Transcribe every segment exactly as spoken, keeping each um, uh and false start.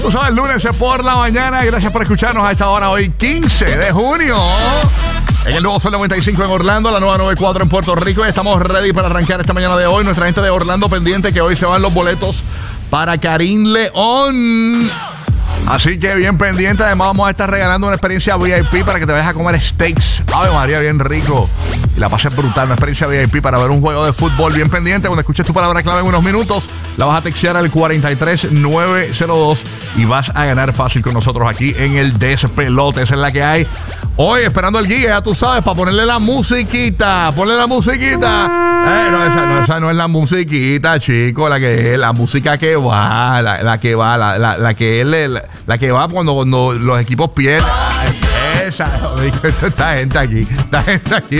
Tú sabes, lunes por la mañana. Gracias por escucharnos a esta hora hoy, quince de junio. En el nuevo Sol noventa y cinco en Orlando, la nueva noventa y cuatro en Puerto Rico. Y estamos ready para arrancar esta mañana de hoy. Nuestra gente de Orlando pendiente que hoy se van los boletos para Karim León. Así que bien pendiente. Además vamos a estar regalando una experiencia V I P para que te vayas a comer steaks. Ave María, bien rico. Y la pases brutal. Una experiencia V I P para ver un juego de fútbol. Bien pendiente. Cuando escuches tu palabra clave en unos minutos, la vas a textear al cuatro tres nueve cero dos y vas a ganar fácil con nosotros aquí en el Despelote. Esa es la que hay. Hoy esperando el guía, ya tú sabes, para ponerle la musiquita. Ponle la musiquita. Eh, no, esa, no, esa no es la musiquita, chico. La que es la música que va. La, la que va. La, la, la que es la, la que va cuando, cuando los equipos pierden. Esa. Esta gente aquí. Esta gente aquí.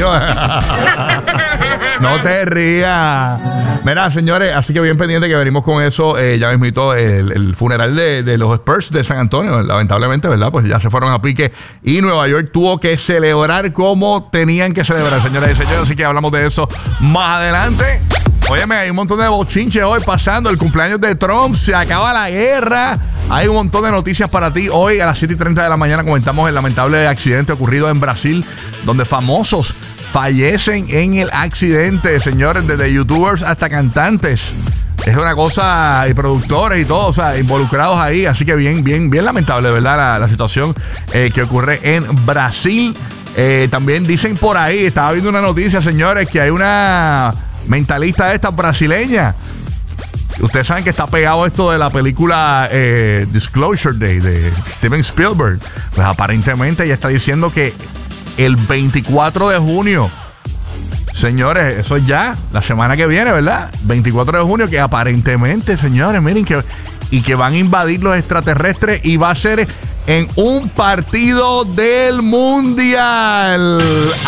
No te rías. Mira, señores, así que bien pendiente que venimos con eso. Eh, ya mismito el, el funeral de, de los Spurs de San Antonio, lamentablemente, ¿verdad? Pues ya se fueron a pique y Nueva York tuvo que celebrar como tenían que celebrar, señoras y señores. Así que hablamos de eso más adelante. Óyeme, hay un montón de bochinches hoy pasando. El cumpleaños de Trump, se acaba la guerra. Hay un montón de noticias para ti. Hoy a las siete y treinta de la mañana comentamos el lamentable accidente ocurrido en Brasil, donde famosos fallecen en el accidente, señores, desde youtubers hasta cantantes. Es una cosa, y productores y todo, o sea, involucrados ahí. Así que bien, bien, bien lamentable, ¿verdad? La, la situación eh, que ocurre en Brasil. Eh, también dicen por ahí, estaba viendo una noticia, señores, que hay una mentalista esta brasileña. Ustedes saben que está pegado esto de la película eh, Disclosure Day de Steven Spielberg. Pues aparentemente ella está diciendo que el veinticuatro de junio, señores, eso es ya la semana que viene, ¿verdad? veinticuatro de junio, que aparentemente, señores, miren que y que van a invadir los extraterrestres y va a ser en un partido del Mundial.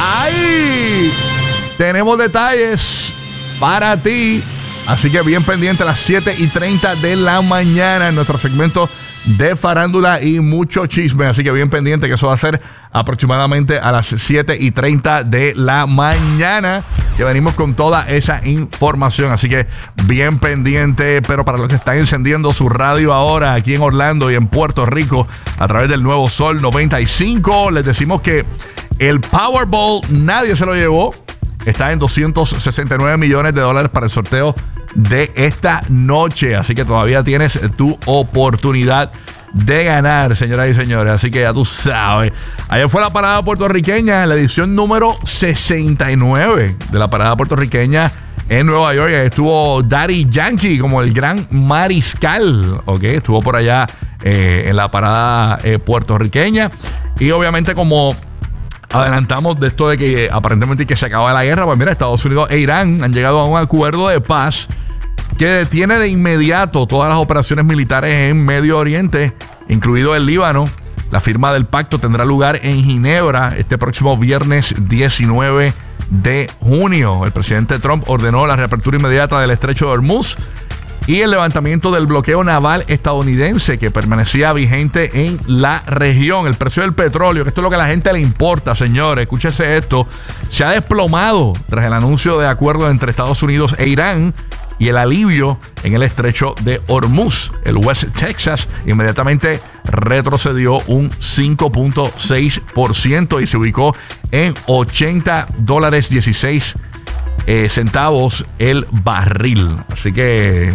¡Ay! Tenemos detalles para ti. Así que bien pendiente a las siete y treinta de la mañana en nuestro segmento de farándula y mucho chisme. Así que bien pendiente que eso va a ser aproximadamente a las siete y treinta de la mañana, que venimos con toda esa información. Así que bien pendiente. Pero para los que están encendiendo su radio ahora aquí en Orlando y en Puerto Rico a través del nuevo Sol noventa y cinco, les decimos que el Powerball nadie se lo llevó. Está en doscientos sesenta y nueve millones de dólares para el sorteo de esta noche. Así que todavía tienes tu oportunidad de ganar, señoras y señores. Así que ya tú sabes. Ayer fue la parada puertorriqueña, la edición número sesenta y nueve de la parada puertorriqueña en Nueva York. Ahí estuvo Daddy Yankee como el gran mariscal. Ok, estuvo por allá eh, en la parada eh, puertorriqueña. Y obviamente, como adelantamos de esto de que aparentemente que se acaba la guerra, pues mira, Estados Unidos e Irán han llegado a un acuerdo de paz que detiene de inmediato todas las operaciones militares en Medio Oriente, incluido el Líbano. La firma del pacto tendrá lugar en Ginebra este próximo viernes diecinueve de junio. El presidente Trump ordenó la reapertura inmediata del estrecho de Hormuz y el levantamiento del bloqueo naval estadounidense que permanecía vigente en la región. El precio del petróleo, que esto es lo que a la gente le importa, señores, escúchese esto, se ha desplomado tras el anuncio de acuerdo entre Estados Unidos e Irán y el alivio en el estrecho de Hormuz. El West Texas inmediatamente retrocedió un cinco punto seis por ciento y se ubicó en ochenta dólares dieciséis eh, centavos el barril. Así que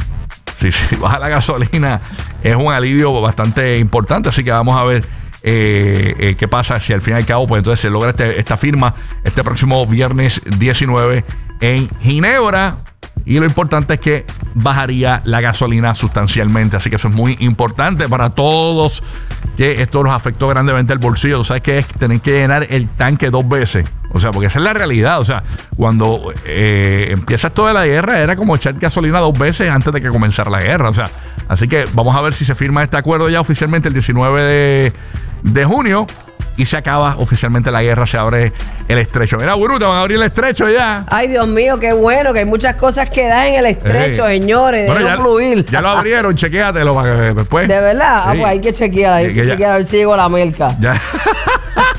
si, si baja la gasolina es un alivio bastante importante. Así que vamos a ver eh, eh, qué pasa si al fin y al cabo pues entonces se logra este, esta firma este próximo viernes diecinueve en Ginebra. Y lo importante es que bajaría la gasolina sustancialmente. Así que eso es muy importante para todos, que esto los afectó grandemente el bolsillo. Tú sabes que es tener que llenar el tanque dos veces. O sea, porque esa es la realidad. O sea, cuando eh, empieza esto de la guerra, era como echar gasolina dos veces antes de que comenzara la guerra. O sea, así que vamos a ver si se firma este acuerdo ya oficialmente el diecinueve de, de junio. Y se acaba oficialmente la guerra, se abre el estrecho. Mira, Gurú, te van a abrir el estrecho ya. Ay, Dios mío, qué bueno, que hay muchas cosas que dan en el estrecho, hey. señores. Bueno, ya, fluir. Ya lo abrieron, chequéatelo para que después. ¿De verdad? Sí. Ah, pues hay que chequear, hay que, que chequear ya, a ver si llegó la merca. Ya.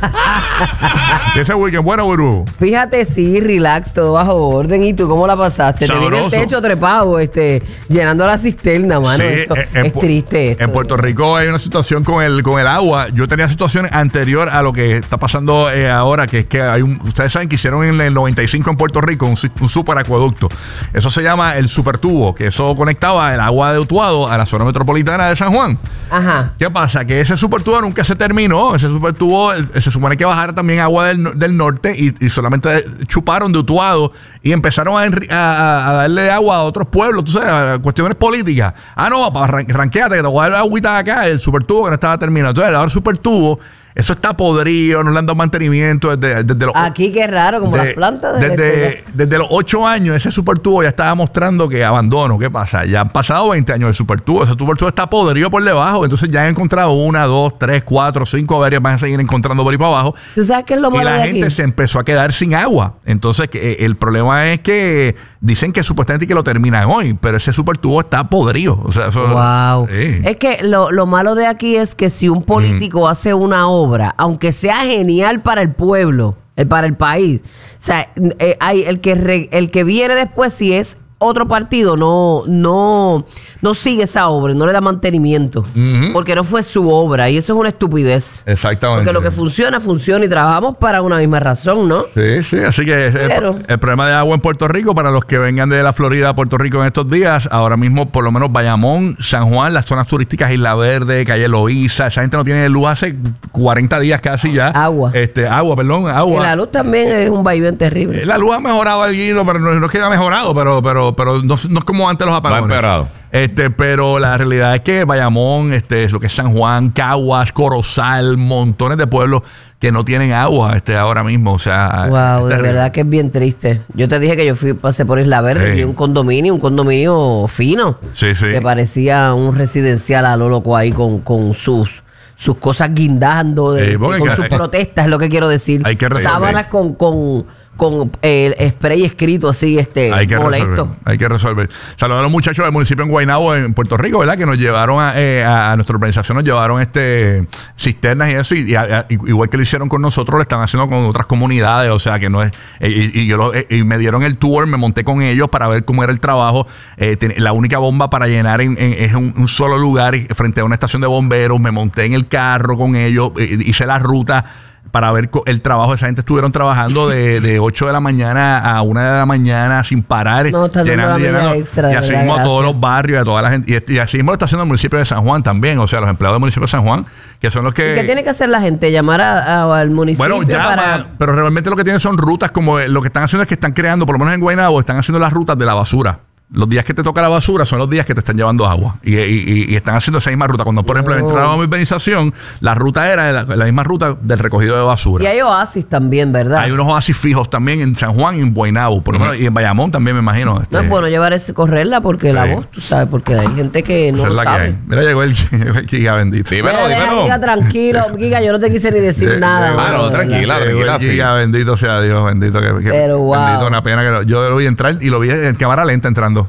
Ese weekend bueno, Burbu. Fíjate, sí, relax, todo bajo orden. ¿Y tú cómo la pasaste? Sabroso. Te viene el techo trepado, este, llenando la cisterna, mano. Sí, Esto, en, es en, triste esto. En Puerto Rico hay una situación con el con el agua. Yo tenía situación anterior a lo que está pasando eh, ahora, que es que hay un, ustedes saben que hicieron en el noventa y cinco en Puerto Rico un, un super acueducto. Eso se llama el supertubo, que eso conectaba el agua de Utuado a la zona metropolitana de San Juan. Ajá. ¿Qué pasa? Que ese supertubo nunca se terminó. Ese supertubo eh, se supone que bajara también agua del, del norte y, y solamente chuparon de Utuado y empezaron a, a, a darle agua a otros pueblos, tú sabes, a cuestiones políticas. Ah, no, para ran, ranqueate que te voy a dar agüita de acá, el supertubo que no estaba terminado. Entonces, ahora el supertubo, eso está podrido, no le han dado mantenimiento desde, desde los... Aquí qué raro, como de, las plantas. De desde, desde los ocho años, ese supertubo ya estaba mostrando que abandono. ¿Qué pasa? Ya han pasado veinte años del supertubo. Ese supertubo está podrido por debajo. Entonces ya han encontrado una, dos, tres, cuatro, cinco averías. Van a seguir encontrando por ahí para abajo. ¿Tú sabes qué es lo malo y la de gente aquí? se empezó a quedar sin agua. Entonces que, eh, el problema es que dicen que supuestamente que lo terminan hoy, pero ese supertubo está podrido. O sea, eso, Wow. sí. Es que lo, lo malo de aquí es que si un político mm. hace una obra, aunque sea sea genial para el pueblo, el, para el país. O sea, eh, hay el que re, el que viene después, si es otro partido, no, no, no sigue esa obra, no le da mantenimiento, uh-huh. porque no fue su obra y eso es una estupidez. Exactamente. Porque lo que funciona, funciona y trabajamos para una misma razón, ¿no? Sí, sí, así que Pero, el, el problema de agua en Puerto Rico, para los que vengan de la Florida a Puerto Rico en estos días, ahora mismo por lo menos Bayamón, San Juan, las zonas turísticas, Isla Verde, Calle Loíza, esa gente no tiene luz hace cuarenta días casi ya. Agua. Este, agua, perdón, agua. Y la luz también es un vaivén terrible. La luz ha mejorado algo, pero no, no es que ha mejorado, pero, pero pero no, no es como antes los apagones. Va empeorado. Este, pero la realidad es que Bayamón, este, lo que es San Juan, Caguas, Corozal, montones de pueblos que no tienen agua este, ahora mismo. O sea, wow, de verdad que es bien triste. Yo te dije que yo fui, pasé por Isla Verde, sí. vi un condominio, un condominio fino. Sí, sí. Que parecía un residencial a lo loco ahí con, con sus sus cosas guindando, de, sí, de, con que, sus hay, protestas, es lo que quiero decir. Hay que Sábanas con, con, con el spray escrito así, este, hay que molesto. Resolver, hay que resolver. Saludos a los muchachos del municipio en Guaynabo, en Puerto Rico, ¿verdad? Que nos llevaron a, eh, a, a nuestra organización, nos llevaron este cisternas y eso, y, y a, a, igual que lo hicieron con nosotros, lo están haciendo con otras comunidades, o sea que no es, eh, y, y yo lo, eh, y me dieron el tour, me monté con ellos para ver cómo era el trabajo. Eh, ten, la única bomba para llenar en, en, es un, un solo lugar frente a una estación de bomberos, me monté en el carro con ellos, eh, hice la ruta para ver el trabajo. Esa gente estuvieron trabajando de, de ocho de la mañana a una de la mañana sin parar, no, llenando, llenando extra, y así verdad, mismo a gracias. todos los barrios, a toda la gente, y, y así mismo lo está haciendo el municipio de San Juan también, o sea, los empleados del municipio de San Juan, que son los que... ¿Y qué tiene que hacer la gente? ¿Llamar a, a, al municipio? Bueno, llama, para... pero realmente lo que tienen son rutas, como lo que están haciendo es que están creando, por lo menos en Guaynabo, están haciendo las rutas de la basura. Los días que te toca la basura son los días que te están llevando agua. Y, y, y están haciendo esa misma ruta. Cuando, por ejemplo, oh. entraba a mi urbanización, la ruta era la, la misma ruta del recogido de basura. Y hay oasis también, ¿verdad? Hay unos oasis fijos también en San Juan y en Guaynabo, por lo menos, uh-huh. y en Bayamón también, me imagino. Este. No es bueno llevar ese, correrla porque sí. la voz, tú sabes, porque hay gente que no lo sabe. Que Mira, llegó el, el Giga bendito. Sí, pero, Mira, pero. Giga, tranquilo. Giga, yo no te quise ni decir de, nada. De, bueno, tranquila, tranquila. Giga, sí. Bendito sea Dios, bendito. Que, que, pero wow. Bendito, una pena que lo, yo lo vi entrar y lo vi en cámara lenta entrando.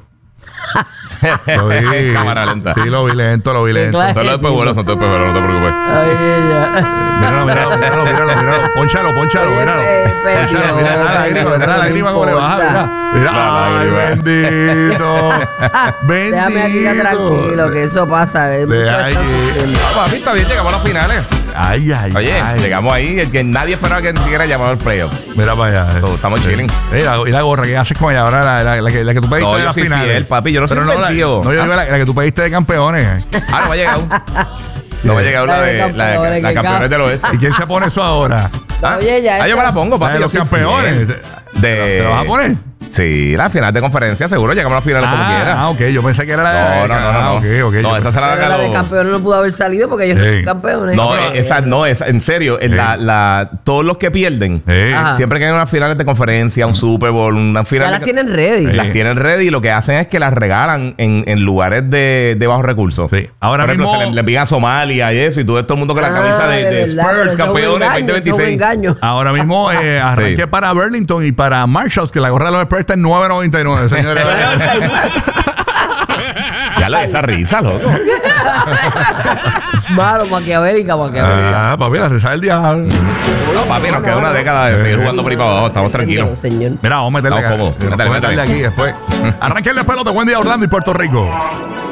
Lo vi. En cámara lenta. Sí, lo vi lento, lo vi lento. Son los después son los después no te preocupes. Ay, ya. Míralo, míralo, míralo, míralo, míralo. Pónchalo, pónchalo, míralo. Pónchalo, mira la lágrima, mira la lágrima como le baja, mira. Mira, ay, bendito. Bendito. Déjame aquí tranquilo, que eso pasa. De ahí. Vamos, está bien, llegamos a los finales. Ay, ay, Oye, ay. llegamos ahí, el que nadie esperaba que ni siquiera llamara al playoff. Mira para allá. So, estamos sí. chilling. Y la, y la gorra que haces con ella ahora, la, la, la, que, la que tú pediste no, de yo las soy finales. Fiel, papi, yo no soy no, la, tío. no, yo digo la, la que tú pediste de campeones. Ah, no me ha llegado. No me ha llegado la de la, de, la campeones del oeste. ¿Y quién se pone eso ahora? ¿Ah? Oye, ya ah, yo me la pongo, papi. De los yo campeones. De... ¿Te la vas a poner? Sí, la final de conferencia, seguro llegamos a la final ah, como quiera. Ah, ok, yo pensé que era la de. No, no, no, no. Ah, okay, okay, no, esa será la, la de campeones no pudo haber salido porque ellos sí. no son campeones. No, pero, esa no, esa, en serio, sí. la, la, todos los que pierden, sí. siempre que hay unas finales de conferencia, un Super Bowl, una final. Ya las de, tienen ready. Las sí. tienen ready y lo que hacen es que las regalan en, en lugares de, de bajos recursos. Sí. Ahora Por ejemplo, mismo se le, le envían a Somalia y eso, y tú ves todo el mundo con ah, la camisa de, de, de Spurs, campeones veinte veintiséis. Ahora mismo eh, arranqué sí. para Burlington y para Marshalls, que la gorra de los Spurs está en nueve noventa y nueve, señores. Dale esa risa, loco. Malo, maquiavélica, maquiavélica. Ah, papi, la risa del diablo. No, papi, nos queda una década de seguir jugando por ahí para abajo. Estamos tranquilos. Señor. Mira, vamos a meterle, Estamos cómodos. vamos a meterle aquí después. Arranquen el pelota. Buen día, Orlando y Puerto Rico.